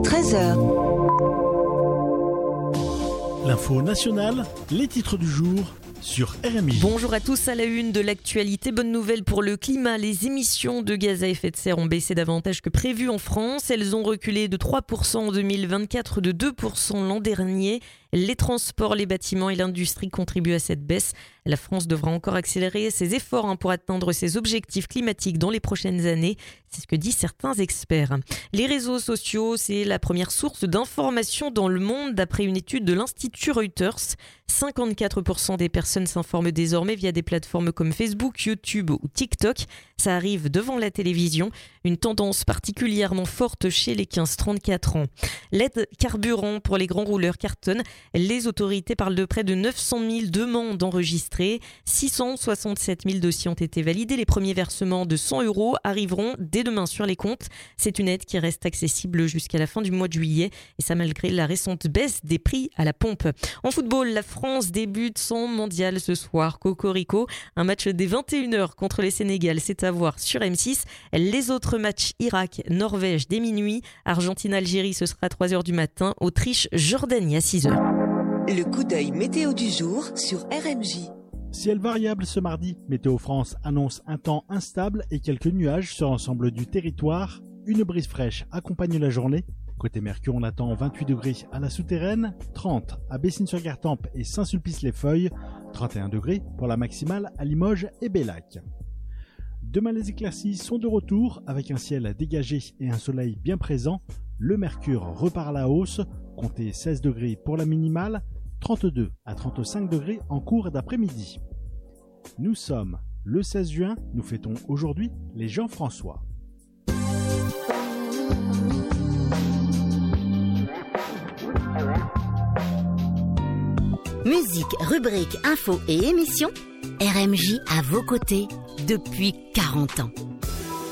13h. L'info nationale, les titres du jour sur RMI. Bonjour à tous, à la une de l'actualité. Bonne nouvelle pour le climat. Les émissions de gaz à effet de serre ont baissé davantage que prévu en France. Elles ont reculé de 3% en 2024, de 2% l'an dernier. Les transports, les bâtiments et l'industrie contribuent à cette baisse. La France devra encore accélérer ses efforts pour atteindre ses objectifs climatiques dans les prochaines années. C'est ce que disent certains experts. Les réseaux sociaux, c'est la première source d'information dans le monde d'après une étude de l'Institut Reuters. 54% des personnes s'informent désormais via des plateformes comme Facebook, YouTube ou TikTok. Ça arrive devant la télévision, une tendance particulièrement forte chez les 15-34 ans. L'aide carburant pour les grands rouleurs cartonne. Les autorités parlent de près de 900 000 demandes enregistrées. 667 000 dossiers ont été validés. Les premiers versements de 100 € arriveront dès demain sur les comptes. C'est une aide qui reste accessible jusqu'à la fin du mois de juillet. Et ça malgré la récente baisse des prix à la pompe. En football, la France débute son mondial ce soir. Cocorico, un match des 21h contre les Sénégal. C'est à voir sur M6. Les autres matchs, Irak, Norvège dès minuit. Argentine-Algérie, ce sera à 3h du matin. Autriche-Jordanie à 6h. Le coup d'œil météo du jour sur RMJ. Ciel variable ce mardi. Météo France annonce un temps instable et quelques nuages sur l'ensemble du territoire. Une brise fraîche accompagne la journée. Côté Mercure, on attend 28 degrés à la Souterraine, 30 à Bessines-sur-Gartempe et Saint-Sulpice-les-Feuilles, 31 degrés pour la maximale à Limoges et Bellac. Demain, les éclaircies sont de retour avec un ciel dégagé et un soleil bien présent. Le mercure repart à la hausse, comptez 16 degrés pour la minimale, 32 à 35 degrés en cours d'après-midi. Nous sommes le 16 juin, nous fêtons aujourd'hui les Jean-François. Musique, rubrique, info et émission, RMJ à vos côtés depuis 40 ans.